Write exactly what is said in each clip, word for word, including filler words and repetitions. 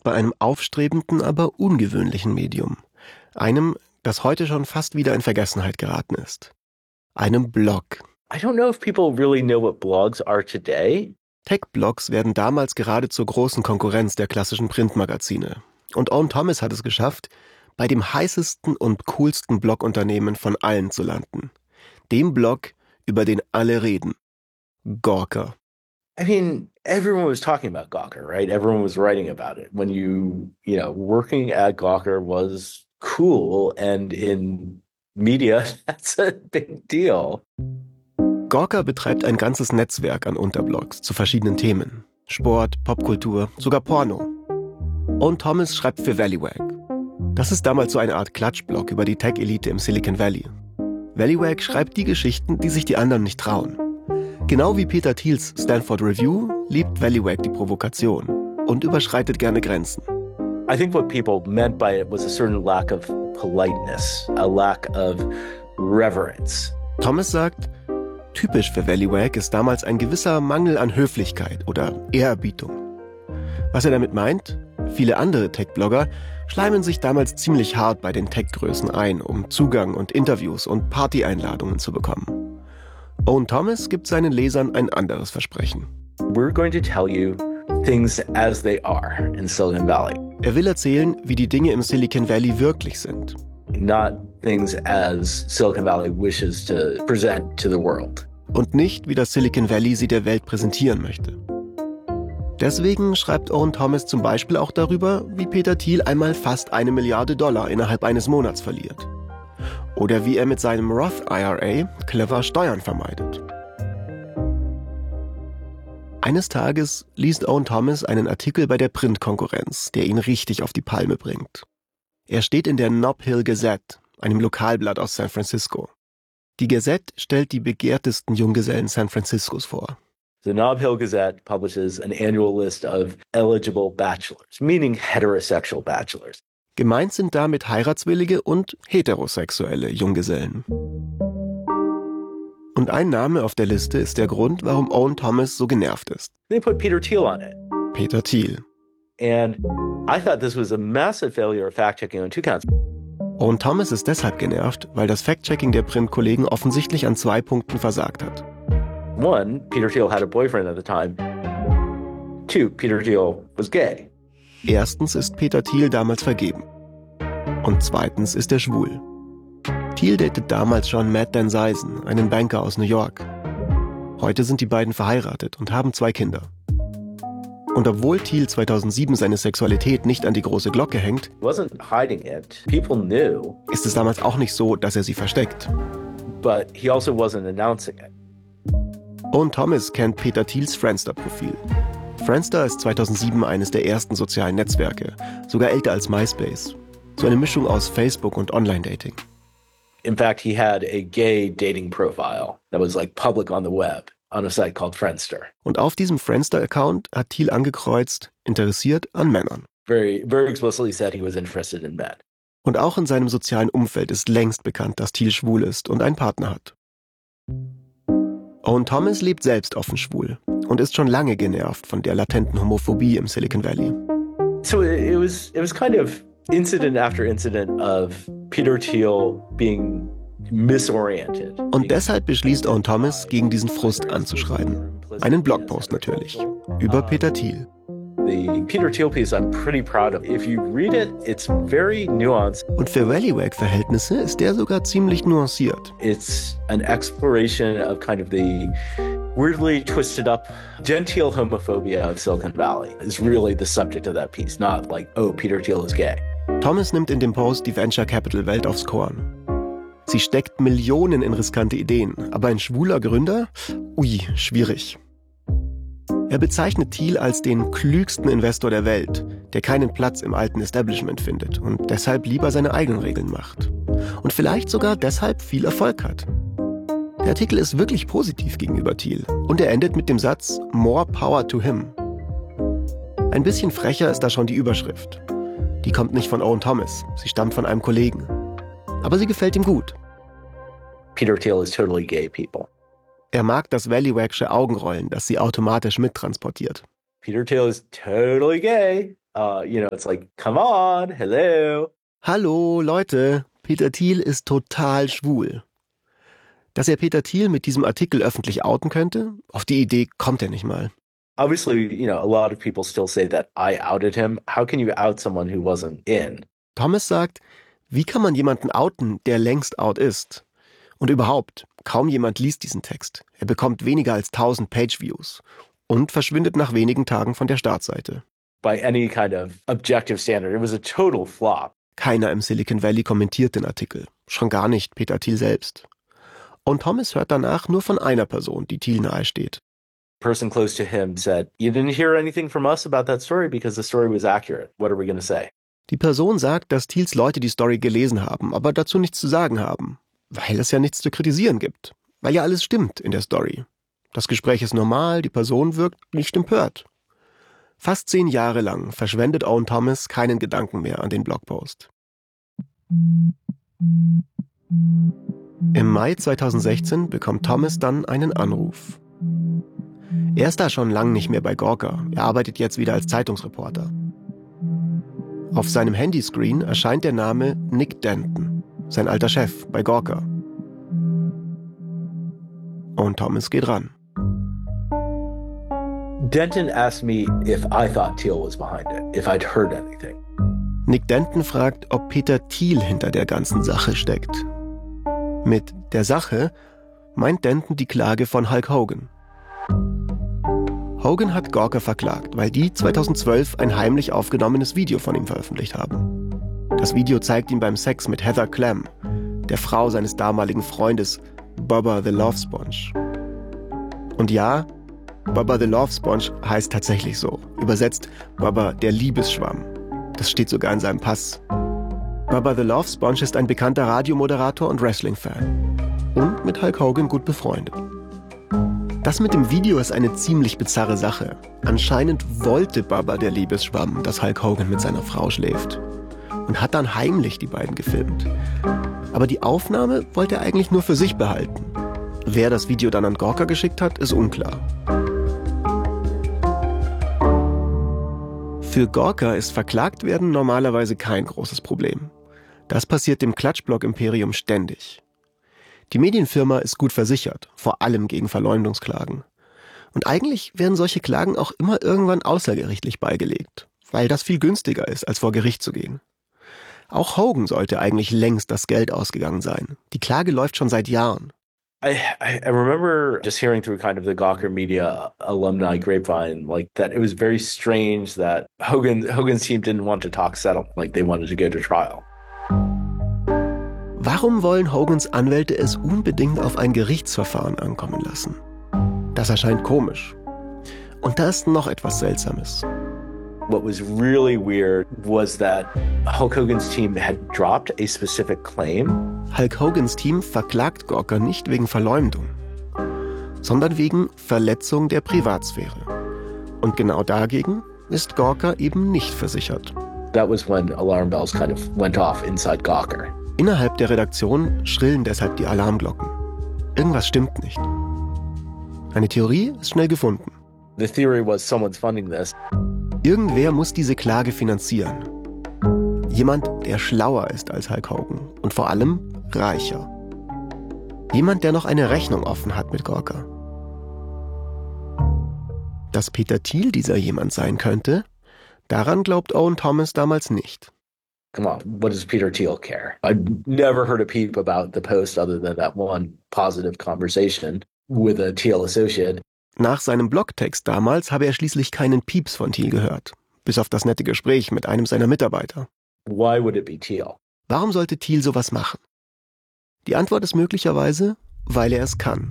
zuletzt bei einem aufstrebenden, aber ungewöhnlichen Medium. Einem, das heute schon fast wieder in Vergessenheit geraten ist. Einem Blog. I don't know if people really know what blogs are today. Tech-Blogs werden damals gerade zur großen Konkurrenz der klassischen Printmagazine. Und Owen Thomas hat es geschafft, bei dem heißesten und coolsten Blogunternehmen von allen zu landen. Dem Blog, über den alle reden. Gawker. I mean, everyone was talking about Gawker, right? Everyone was writing about it. When you, you know, working at Gawker was cool, and in media, that's a big deal. Gawker betreibt ein ganzes Netzwerk an Unterblogs zu verschiedenen Themen. Sport, Popkultur, sogar Porno. Owen Thomas schreibt für Valleywag. Das ist damals so eine Art Klatschblog über die Tech-Elite im Silicon Valley. Valleywag schreibt die Geschichten, die sich die anderen nicht trauen. Genau wie Peter Thiels Stanford Review liebt Valleywag die Provokation und überschreitet gerne Grenzen. I think what people meant by it was a certain lack of politeness, a lack of reverence. Thomas sagt, typisch für Valleywag ist damals ein gewisser Mangel an Höflichkeit oder Ehrerbietung. Was er damit meint? Viele andere Tech-Blogger schleimen sich damals ziemlich hart bei den Tech-Größen ein, um Zugang und Interviews und Party-Einladungen zu bekommen. Owen Thomas gibt seinen Lesern ein anderes Versprechen. We're going to tell you things as they are in Silicon Valley. Er will erzählen, wie die Dinge im Silicon Valley wirklich sind. Not things as Silicon Valley wishes to present to the world. Und nicht, wie das Silicon Valley sie der Welt präsentieren möchte. Deswegen schreibt Owen Thomas zum Beispiel auch darüber, wie Peter Thiel einmal fast eine Milliarde Dollar innerhalb eines Monats verliert. Oder wie er mit seinem Roth I R A clever Steuern vermeidet. Eines Tages liest Owen Thomas einen Artikel bei der Printkonkurrenz, der ihn richtig auf die Palme bringt. Er steht in der Nob Hill Gazette, einem Lokalblatt aus San Francisco. Die Gazette stellt die begehrtesten Junggesellen San Franciscos vor. The Nob Hill Gazette publishes an annual list of eligible bachelors, meaning heterosexual bachelors. Gemeint sind damit heiratswillige und heterosexuelle Junggesellen. Und ein Name auf der Liste ist der Grund, warum Owen Thomas so genervt ist. They put Peter Thiel on it. Peter Thiel. And I thought this was a massive failure of fact-checking on two counts. Owen Thomas ist deshalb genervt, weil das Fact-Checking der Printkollegen offensichtlich an zwei Punkten versagt hat. One, Peter Thiel had a boyfriend at the time. Two, Peter Thiel was gay. Erstens ist Peter Thiel damals vergeben. Und zweitens ist er schwul. Thiel datet damals schon Matt Danzeisen, einen Banker aus New York. Heute sind die beiden verheiratet und haben zwei Kinder. Und obwohl Thiel zweitausendsieben seine Sexualität nicht an die große Glocke hängt, Wasn't hiding it. People knew. Ist es damals auch nicht so, dass er sie versteckt. But he also wasn't announcing it. Owen Thomas kennt Peter Thiels Friendster-Profil. Friendster ist zweitausendsieben eines der ersten sozialen Netzwerke, sogar älter als MySpace. So eine Mischung aus Facebook und Online-Dating. In fact, he had a gay dating profile that was like public on the web on a site called Friendster. Und auf diesem Friendster-Account hat Thiel angekreuzt, interessiert an Männern. Very, very explicitly said he was interested in men. Und auch in seinem sozialen Umfeld ist längst bekannt, dass Thiel schwul ist und einen Partner hat. Owen Thomas lebt selbst offen schwul und ist schon lange genervt von der latenten Homophobie im Silicon Valley. So it was, it was kind of incident after incident of Peter Thiel being misoriented. Und deshalb beschließt Owen Thomas, gegen diesen Frust anzuschreiben. Einen Blogpost natürlich, über Peter Thiel. The Peter Thiel piece I'm pretty proud of. If you read it, it's very nuanced. Und für Valleywag-Verhältnisse ist der sogar ziemlich nuanciert. It's an exploration of kind of the weirdly twisted up genteel homophobia of Silicon Valley is really the subject of that piece, not like, oh, Peter Thiel is gay. Thomas nimmt in dem Post die Venture Capital Welt aufs Korn. Sie steckt Millionen in riskante Ideen, aber ein schwuler Gründer? Ui, schwierig. Er bezeichnet Thiel als den klügsten Investor der Welt, der keinen Platz im alten Establishment findet und deshalb lieber seine eigenen Regeln macht. Und vielleicht sogar deshalb viel Erfolg hat. Der Artikel ist wirklich positiv gegenüber Thiel und er endet mit dem Satz "More power to him". Ein bisschen frecher ist da schon die Überschrift. Die kommt nicht von Owen Thomas, sie stammt von einem Kollegen. Aber sie gefällt ihm gut. Peter Thiel is totally gay, people. Er mag das Valleywag-sche Augenrollen, das sie automatisch mittransportiert. Peter Thiel is totally gay. Uh, you know, it's like, come on, hello. Hallo, Leute, Peter Thiel ist total schwul. Dass er Peter Thiel mit diesem Artikel öffentlich outen könnte, auf die Idee kommt er nicht mal. Obviously, you know, a lot of people still say that I outed him. How can you out someone who wasn't in? Thomas sagt, wie kann man jemanden outen, der längst out ist? Und überhaupt, kaum jemand liest diesen Text. Er bekommt weniger als tausend Page-Views und verschwindet nach wenigen Tagen von der Startseite. By any kind of objective standard, it was a total flop. Keiner im Silicon Valley kommentiert den Artikel. Schon gar nicht Peter Thiel selbst. Und Thomas hört danach nur von einer Person, die Thiel nahe steht. Person close to him said, you didn't hear anything from us about that story because the story was accurate. What are we going to say? Die Person sagt, dass Thiels Leute die Story gelesen haben, aber dazu nichts zu sagen haben. Weil es ja nichts zu kritisieren gibt. Weil ja alles stimmt in der Story. Das Gespräch ist normal, die Person wirkt nicht empört. Fast zehn Jahre lang verschwendet Owen Thomas keinen Gedanken mehr an den Blogpost. Im Mai zweitausendsechzehn bekommt Thomas dann einen Anruf. Er ist da schon lang nicht mehr bei Gawker. Er arbeitet jetzt wieder als Zeitungsreporter. Auf seinem Handyscreen erscheint der Name Nick Denton, sein alter Chef bei Gawker. Und Thomas geht ran. Denton asked me if I thought Thiel was behind it, if I'd heard anything. Nick Denton fragt, ob Peter Thiel hinter der ganzen Sache steckt. Mit der Sache meint Denton die Klage von Hulk Hogan. Hogan hat Gawker verklagt, weil die zweitausendzwölf ein heimlich aufgenommenes Video von ihm veröffentlicht haben. Das Video zeigt ihn beim Sex mit Heather Clem, der Frau seines damaligen Freundes Bubba the Love Sponge. Und ja, Bubba the Love Sponge heißt tatsächlich so. Übersetzt Bubba der Liebesschwamm. Das steht sogar in seinem Pass. Bubba the Love Sponge ist ein bekannter Radiomoderator und Wrestling-Fan. Und mit Hulk Hogan gut befreundet. Das mit dem Video ist eine ziemlich bizarre Sache. Anscheinend wollte Bubba der Liebesschwamm, dass Hulk Hogan mit seiner Frau schläft. Und hat dann heimlich die beiden gefilmt. Aber die Aufnahme wollte er eigentlich nur für sich behalten. Wer das Video dann an Gawker geschickt hat, ist unklar. Für Gawker ist verklagt werden normalerweise kein großes Problem. Das passiert dem Klatschblog-Imperium ständig. Die Medienfirma ist gut versichert, vor allem gegen Verleumdungsklagen. Und eigentlich werden solche Klagen auch immer irgendwann außergerichtlich beigelegt, weil das viel günstiger ist, als vor Gericht zu gehen. Auch Hogan sollte eigentlich längst das Geld ausgegangen sein. Die Klage läuft schon seit Jahren. I, I remember just hearing through kind of the Gawker media alumni grapevine, like that it was very strange that Hogan Hogan's team didn't want to talk settle, like they wanted to go to trial. Warum wollen Hogans Anwälte es unbedingt auf ein Gerichtsverfahren ankommen lassen? Das erscheint komisch. Und da ist noch etwas Seltsames. What was really weird was that Hulk Hogan's team had dropped a specific claim. Hulk Hogans Team verklagt Gawker nicht wegen Verleumdung, sondern wegen Verletzung der Privatsphäre. Und genau dagegen ist Gawker eben nicht versichert. That was when alarm bells kind of went off inside Gawker. Innerhalb der Redaktion schrillen deshalb die Alarmglocken. Irgendwas stimmt nicht. Eine Theorie ist schnell gefunden. The theory was someone's funding this. Irgendwer muss diese Klage finanzieren. Jemand, der schlauer ist als Hulk Hogan und vor allem reicher. Jemand, der noch eine Rechnung offen hat mit Gawker. Dass Peter Thiel dieser jemand sein könnte, daran glaubt Owen Thomas damals nicht. Come on, what does Peter Thiel care? I've never heard a peep about the post other than that one positive conversation with a Thiel associate. Nach seinem Blogtext damals habe er schließlich keinen Pieps von Thiel gehört, bis auf das nette Gespräch mit einem seiner Mitarbeiter. Why would it be Thiel? Warum sollte Thiel sowas machen? Die Antwort ist möglicherweise, weil er es kann.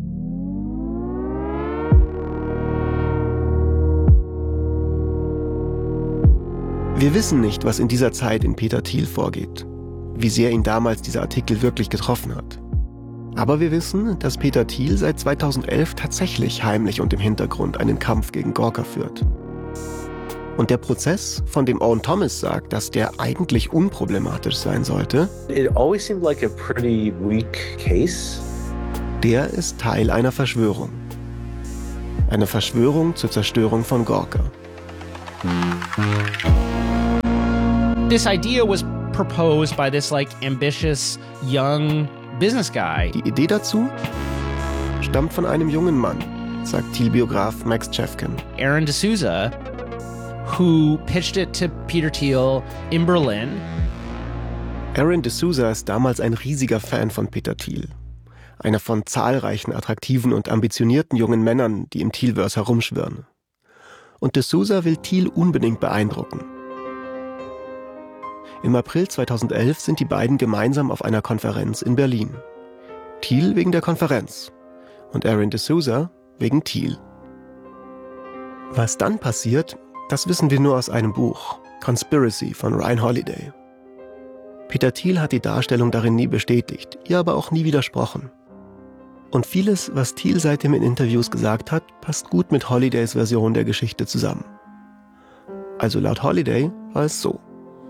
Wir wissen nicht, was in dieser Zeit in Peter Thiel vorgeht, wie sehr ihn damals dieser Artikel wirklich getroffen hat. Aber wir wissen, dass Peter Thiel seit zweitausendelf tatsächlich heimlich und im Hintergrund einen Kampf gegen Gawker führt. Und der Prozess, von dem Owen Thomas sagt, dass der eigentlich unproblematisch sein sollte, It always seemed like a pretty weak case. der ist Teil einer Verschwörung. Eine Verschwörung zur Zerstörung von Gawker. This idea was proposed by this like ambitious young business guy. Die Idee dazu stammt von einem jungen Mann, sagt Thiel-Biograf Max Chefkin. Aaron D'Souza, who pitched it to Peter Thiel in Berlin. Aaron D'Souza ist damals ein riesiger Fan von Peter Thiel. Einer von zahlreichen attraktiven und ambitionierten jungen Männern, die im Thielverse herumschwirren. Und D'Souza will Thiel unbedingt beeindrucken. Im April zweitausendelf sind die beiden gemeinsam auf einer Konferenz in Berlin. Thiel wegen der Konferenz und Aaron D'Souza wegen Thiel. Was dann passiert, das wissen wir nur aus einem Buch, Conspiracy von Ryan Holiday. Peter Thiel hat die Darstellung darin nie bestätigt, ihr aber auch nie widersprochen. Und vieles, was Thiel seitdem in Interviews gesagt hat, passt gut mit Holidays Version der Geschichte zusammen. Also laut Holiday war es so.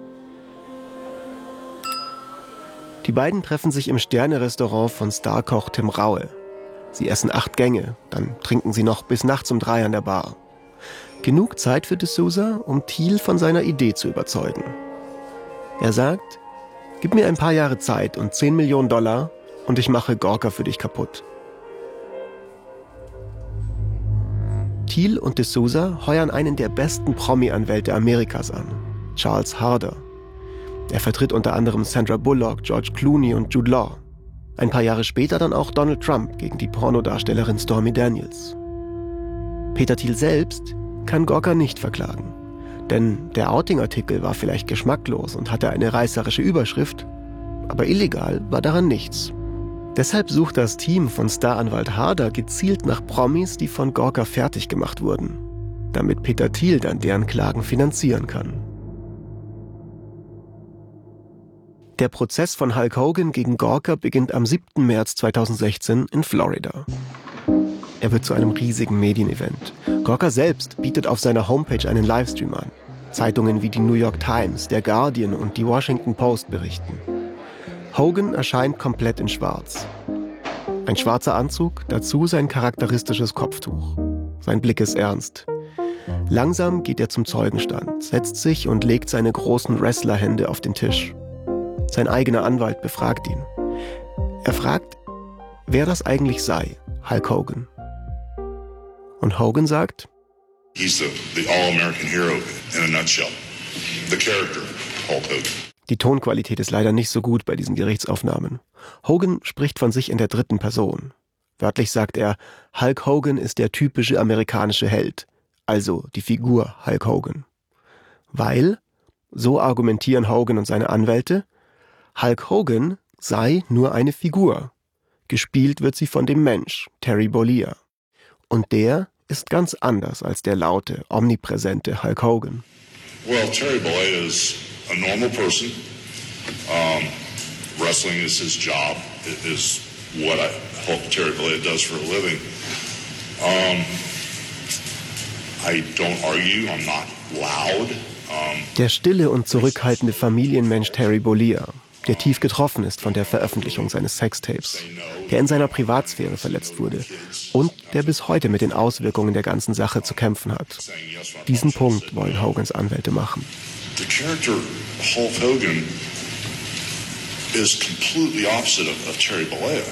Die beiden treffen sich im Sterne-Restaurant von Starkoch Tim Raue. Sie essen acht Gänge, dann trinken sie noch bis nachts um drei an der Bar. Genug Zeit für D'Souza, um Thiel von seiner Idee zu überzeugen. Er sagt, gib mir ein paar Jahre Zeit und zehn Millionen Dollar und ich mache Gawker für dich kaputt. Thiel und D'Souza heuern einen der besten Promi-Anwälte Amerikas an, Charles Harder. Er vertritt unter anderem Sandra Bullock, George Clooney und Jude Law. Ein paar Jahre später dann auch Donald Trump gegen die Pornodarstellerin Stormy Daniels. Peter Thiel selbst kann Gawker nicht verklagen. Denn der Outing-Artikel war vielleicht geschmacklos und hatte eine reißerische Überschrift, aber illegal war daran nichts. Deshalb sucht das Team von Staranwalt Harder gezielt nach Promis, die von Gawker fertig gemacht wurden, damit Peter Thiel dann deren Klagen finanzieren kann. Der Prozess von Hulk Hogan gegen Gawker beginnt am siebten März zweitausendsechzehn in Florida. Er wird zu einem riesigen Medienevent. Gawker selbst bietet auf seiner Homepage einen Livestream an. Zeitungen wie die New York Times, der Guardian und die Washington Post berichten. Hogan erscheint komplett in Schwarz. Ein schwarzer Anzug, dazu sein charakteristisches Kopftuch. Sein Blick ist ernst. Langsam geht er zum Zeugenstand, setzt sich und legt seine großen Wrestlerhände auf den Tisch. Sein eigener Anwalt befragt ihn. Er fragt, wer das eigentlich sei, Hulk Hogan. Und Hogan sagt, He's the, the all-American hero in a nutshell. The character, Hulk Hogan. Die Tonqualität ist leider nicht so gut bei diesen Gerichtsaufnahmen. Hogan spricht von sich in der dritten Person. Wörtlich sagt er, Hulk Hogan ist der typische amerikanische Held, also die Figur Hulk Hogan. Weil, so argumentieren Hogan und seine Anwälte, Hulk Hogan sei nur eine Figur. Gespielt wird sie von dem Mensch, Terry Bollea. Und der ist ganz anders als der laute, omnipräsente Hulk Hogan. Well, Terry Bollea is a normal person. Um, wrestling is his job. It is what I hope Terry Bollea does for a living. Um, I don't argue. I'm not loud. Um, der stille und zurückhaltende Familienmensch Terry Bollea, der tief getroffen ist von der Veröffentlichung seines Sextapes, der in seiner Privatsphäre verletzt wurde und der bis heute mit den Auswirkungen der ganzen Sache zu kämpfen hat. Diesen Punkt wollen Hogans Anwälte machen. The character Hulk Hogan is completely opposite of, of Terry Bollea.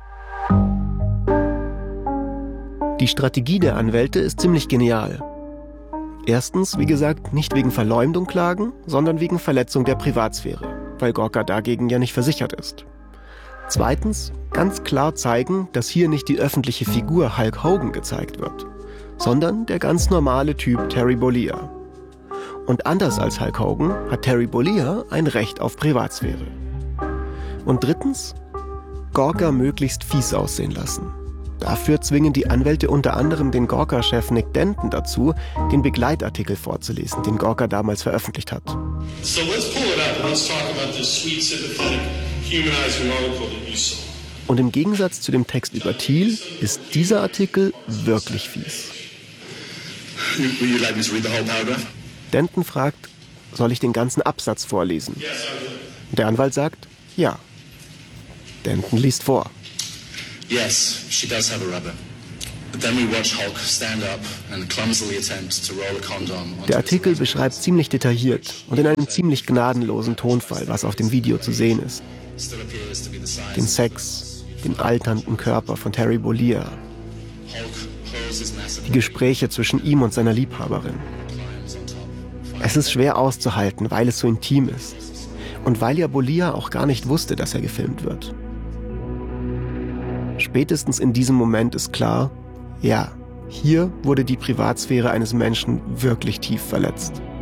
Die Strategie der Anwälte ist ziemlich genial. Erstens, wie gesagt, nicht wegen Verleumdung klagen, sondern wegen Verletzung der Privatsphäre, weil Gawker dagegen ja nicht versichert ist. Zweitens, ganz klar zeigen, dass hier nicht die öffentliche Figur Hulk Hogan gezeigt wird, sondern der ganz normale Typ Terry Bollea. Und anders als Hulk Hogan hat Terry Bollea ein Recht auf Privatsphäre. Und drittens, Gawker möglichst fies aussehen lassen. Dafür zwingen die Anwälte unter anderem den Gawker-Chef Nick Denton dazu, den Begleitartikel vorzulesen, den Gawker damals veröffentlicht hat. So let's pull it up. Let's talk about this sweet, sympathetic, humanizing article that you saw. Und im Gegensatz zu dem Text über Thiel ist dieser Artikel wirklich fies. Will you like me to read the whole paragraph? Denton fragt, soll ich den ganzen Absatz vorlesen? Yes, I will. Der Anwalt sagt, ja. Denton liest vor. Yes, she does have a rubber. Der Artikel beschreibt ziemlich detailliert und in einem ziemlich gnadenlosen Tonfall, was auf dem Video zu sehen ist. Den Sex, den alternden Körper von Terry Bollea, die Gespräche zwischen ihm und seiner Liebhaberin. Es ist schwer auszuhalten, weil es so intim ist und weil ja Bollea auch gar nicht wusste, dass er gefilmt wird. Spätestens in diesem Moment ist klar, ja, hier wurde die Privatsphäre eines Menschen wirklich tief verletzt.